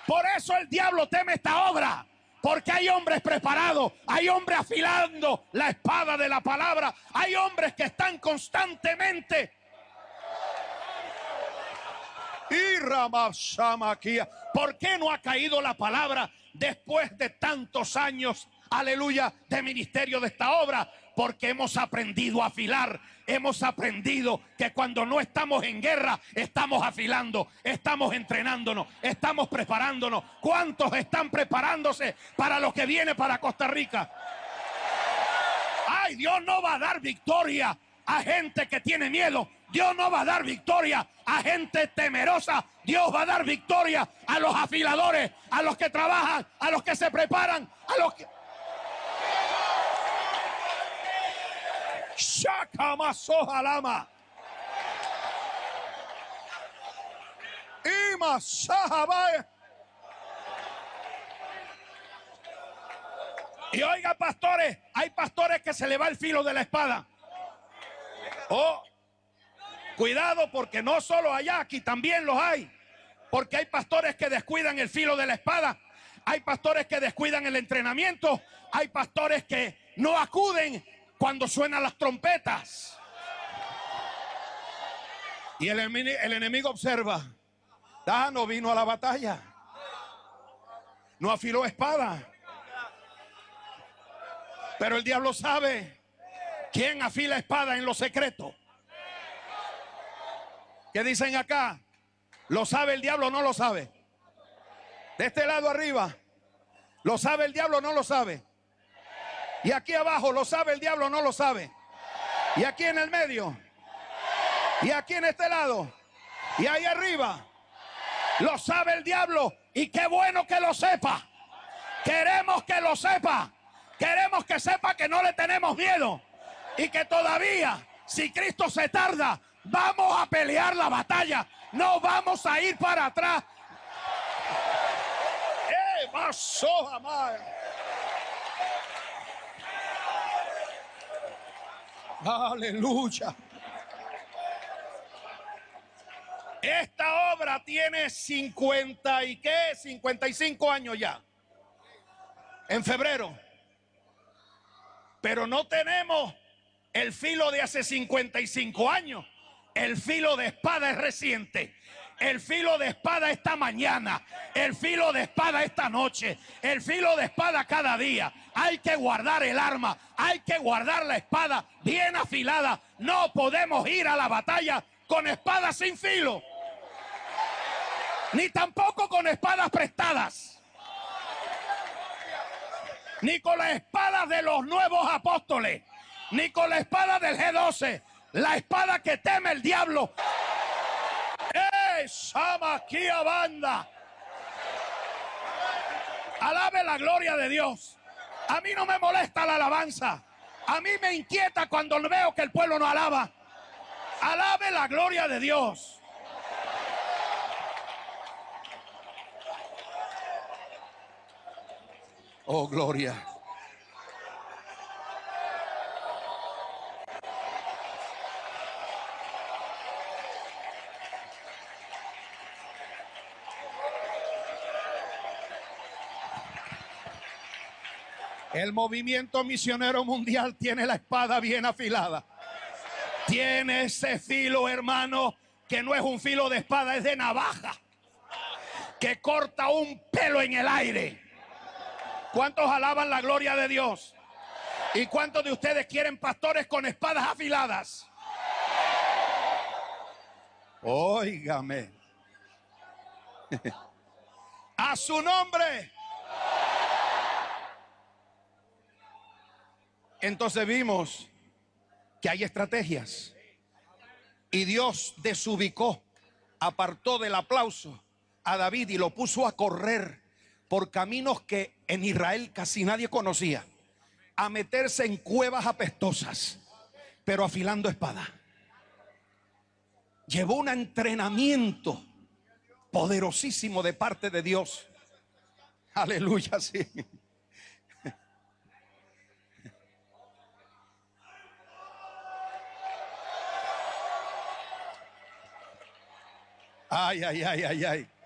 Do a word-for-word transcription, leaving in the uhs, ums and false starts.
Por eso el diablo teme esta obra. Porque hay hombres preparados, hay hombres afilando la espada de la palabra, hay hombres que están constantemente. Y Ramashamaquia, ¿por qué no ha caído la palabra después de tantos años, aleluya, de ministerio de esta obra? Porque hemos aprendido a afilar, hemos aprendido que cuando no estamos en guerra, estamos afilando, estamos entrenándonos, estamos preparándonos. ¿Cuántos están preparándose para lo que viene para Costa Rica? Ay, Dios no va a dar victoria a gente que tiene miedo. Dios no va a dar victoria a gente temerosa. Dios va a dar victoria a los afiladores, a los que trabajan, a los que se preparan, a los que... Shakamasohalama. Imasahabaya. Y oiga, pastores, hay pastores que se le va el filo de la espada. Oh, cuidado, porque no solo allá, aquí también los hay. Porque hay pastores que descuidan el filo de la espada. Hay pastores que descuidan el entrenamiento. Hay pastores que no acuden cuando suenan las trompetas. Y el, el enemigo observa. Ah, no vino a la batalla. No afiló espada. Pero el diablo sabe quién afila espada en lo secreto. ¿Qué dicen acá? ¿Lo sabe el diablo o no lo sabe? De este lado arriba, ¿lo sabe el diablo o no lo sabe? Y aquí abajo, ¿lo sabe el diablo o no lo sabe? Y aquí en el medio. Y aquí en este lado. Y ahí arriba. Lo sabe el diablo. Y qué bueno que lo sepa. Queremos que lo sepa. Queremos que sepa que no le tenemos miedo. Y que todavía, si Cristo se tarda, vamos a pelear la batalla. No vamos a ir para atrás. ¡Eh, masoja, madre! Aleluya. Esta obra tiene cincuenta y qué, cincuenta y cinco años ya. En febrero. Pero no tenemos el filo de hace cincuenta y cinco años. El filo de espada es reciente. El filo de espada esta mañana. El filo de espada esta noche. El filo de espada cada día. Hay que guardar el arma. Hay que guardar la espada bien afilada. No podemos ir a la batalla con espadas sin filo. Ni tampoco con espadas prestadas. Ni con las espadas de los nuevos apóstoles. Ni con la espada del G doce. La espada que teme el diablo. ¡Eh, Shamaquia banda! Alabe la gloria de Dios. A mí no me molesta la alabanza. A mí me inquieta cuando veo que el pueblo no alaba. Alabe la gloria de Dios. Oh, gloria. El movimiento misionero mundial tiene la espada bien afilada. Tiene ese filo, hermano, que no es un filo de espada, es de navaja. Que corta un pelo en el aire. ¿Cuántos alaban la gloria de Dios? ¿Y cuántos de ustedes quieren pastores con espadas afiladas? Óigame. A su nombre. Entonces vimos que hay estrategias. Y Dios desubicó, apartó del aplauso a David y lo puso a correr por caminos que en Israel casi nadie conocía, a meterse en cuevas apestosas, pero afilando espada. Llevó un entrenamiento poderosísimo de parte de Dios. Aleluya, sí. Ay, ay, ay, ay, ay.